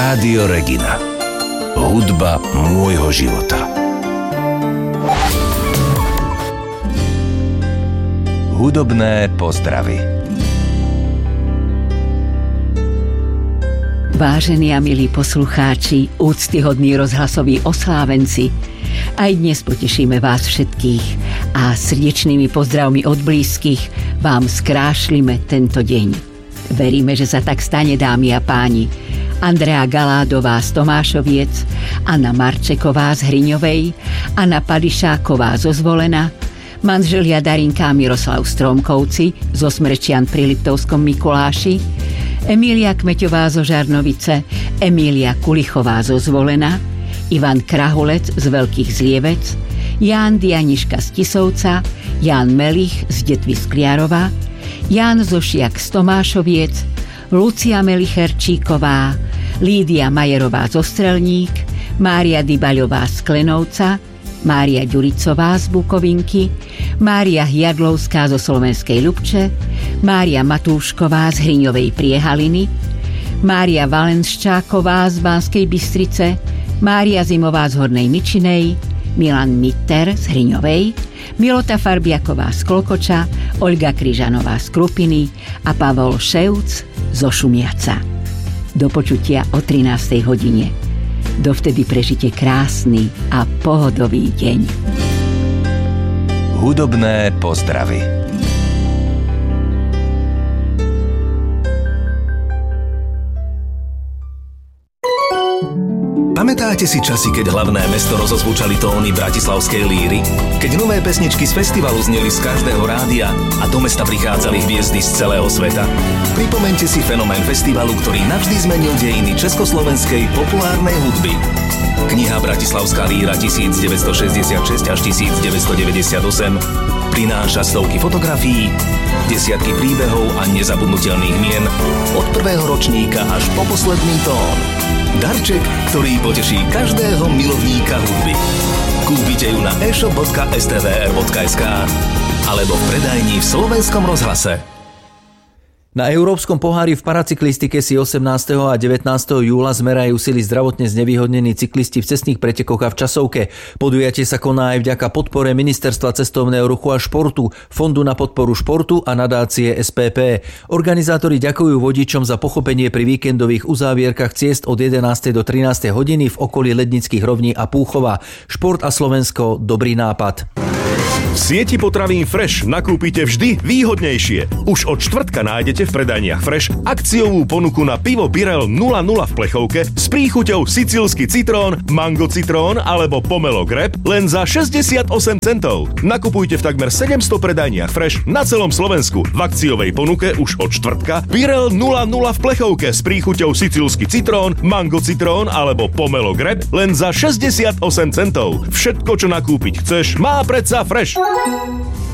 Rádio Regina. Hudba môjho života. Hudobné pozdravy. Vážení a milí poslucháči, úctyhodní rozhlasoví oslávenci, aj dnes potešíme vás všetkých a srdečnými pozdravmi od blízkych vám skrášlime tento deň. Veríme, že sa tak stane, dámy a páni. Andrea Galádová z Tomášoviec, Anna Marčeková z Hriňovej, Anna Padišáková zo Zvolena, manželia Darinka a Miroslav Stromkovci zo Smrčian pri Liptovskom Mikuláši, Emília Kmeťová zo Žarnovice, Emília Kulichová zo Zvolena, Ivan Krahulec z Veľkých Zlievec, Ján Dianiška z Tisovca, Ján Melich z Detvy Skliarova, Ján Zošiak z Tomášoviec, Lucia Melicherčíková, Lídia Majerová zo Strelník, Mária Dybaľová z Klenovca, Mária Ďuricová z Bukovinky, Mária Hiadlovská zo Slovenskej Ľubče, Mária Matúšková z Hriňovej Priehaliny, Mária Valenščáková z Banskej Bystrice, Mária Zimová z Hornej Mičinej, Milan Mitter z Hriňovej, Milota Farbiaková z Klokoča, Olga Kryžanová z Krupiny a Pavol Ševc zo Šumiaca. Do počutia o 13. hodine. Dovtedy prežite krásny a pohodový deň. Hudobné pozdravy. Pamätáte si časy, keď hlavné mesto rozozvučali tóny bratislavskej líry? Keď nové pesničky z festivalu zneli z každého rádia a do mesta prichádzali hviezdy z celého sveta? Pripomeňte si fenomén festivalu, ktorý navždy zmenil dejiny československej populárnej hudby. Kniha Bratislavská líra 1966 až 1998 prináša stovky fotografií, desiatky príbehov a nezabudnutelných mien od prvého ročníka až po posledný tón. Darček, ktorý poteší každého milovníka hudby. Kúpite ju na e-shop.stvr.sk alebo v predajni v Slovenskom rozhlase. Na Európskom pohári v paracyklistike si 18. a 19. júla zmerajú sily zdravotne znevýhodnení cyklisti v cestných pretekoch a v časovke. Podujatie sa koná aj vďaka podpore Ministerstva cestovného ruchu a športu, Fondu na podporu športu a nadácie SPP. Organizátori ďakujú vodičom za pochopenie pri víkendových uzávierkach ciest od 11. do 13. hodiny v okolí Lednických rovní a Púchova. Šport a Slovensko, dobrý nápad. V sieti potravín Fresh nakúpite vždy výhodnejšie. Už od štvrtka nájdete v predajniach Fresh akciovú ponuku na pivo Birell 0,0 v plechovke s príchuťou sicílsky citrón, mango citrón alebo pomelo greb len za 68 centov. Nakupujte v takmer 700 predajniach Fresh na celom Slovensku. V akciovej ponuke už od štvrtka Birell 0,0 v plechovke s príchuťou sicílsky citrón, mango citrón alebo pomelo greb len za 68 centov. Všetko, čo nakúpiť chceš, má predsa Fresh.